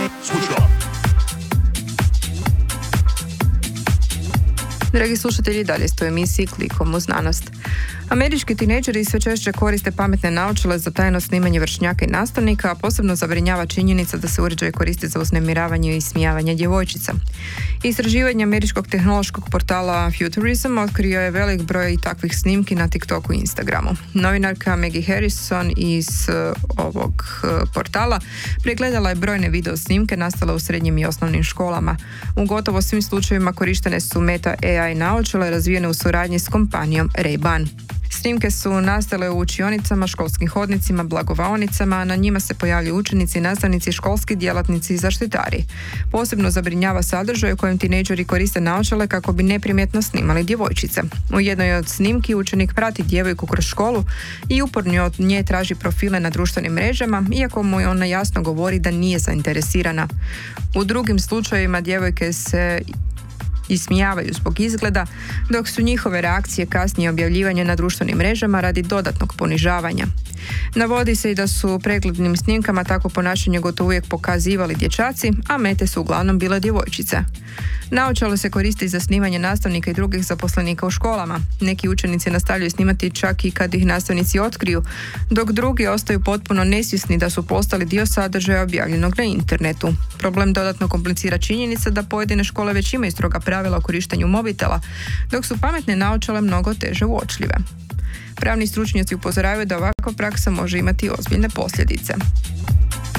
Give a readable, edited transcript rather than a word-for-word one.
Dragi slušatelji, dalje ste u emisiji Klikom u znanost. Američki tinejdžeri sve češće koriste pametne naočale za tajno snimanje vršnjaka i nastavnika, a posebno zabrinjava činjenica da se uređaj koristi za uznemiravanje i ismijavanje djevojčica. Istraživanje američkog tehnološkog portala Futurism otkrio je velik broj takvih snimki na TikToku i Instagramu. Novinarka Maggie Harrison iz ovog portala pregledala je brojne video snimke nastale u srednjim i osnovnim školama. U gotovo svim slučajevima korištene su Meta AI naočale razvijene u suradnji s kompanijom Ray-Ban. Snimke su nastale u učionicama, školskim hodnicima, blagovaonicama, a na njima se pojavljuju učenici, nastavnici, školski djelatnici i zaštitari. Posebno zabrinjava sadržaj u kojem tinejdžeri koriste naočale kako bi neprimjetno snimali djevojčice. U jednoj od snimki učenik prati djevojku kroz školu i uporno od nje traži profile na društvenim mrežama, iako mu ona jasno govori da nije zainteresirana. U drugim slučajevima djevojke se ismijavaju zbog izgleda, dok su njihove reakcije kasnije objavljivanje na društvenim mrežama radi dodatnog ponižavanja. Navodi se i da su preglednim snimkama tako ponašanje gotovo uvijek pokazivali dječaci, a mete su uglavnom bile djevojčice. Naočalo se koristi za snimanje nastavnika i drugih zaposlenika u školama. Neki učenici nastavljaju snimati čak i kad ih nastavnici otkriju, dok drugi ostaju potpuno nesvjesni da su postali dio sadržaja objavljenog na internetu. Problem dodatno komplicira činjenica da pojedine škole već imaju stroga pravila o korištenju mobitela, dok su pametne naočale mnogo teže uočljive. Pravni stručnjaci upozoravaju da ovakva praksa može imati ozbiljne posljedice.